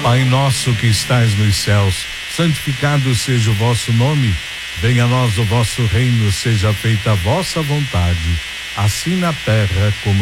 Pai nosso que estais nos céus, santificado seja o vosso nome. Venha a nós o vosso reino, seja feita a vossa vontade, assim na terra como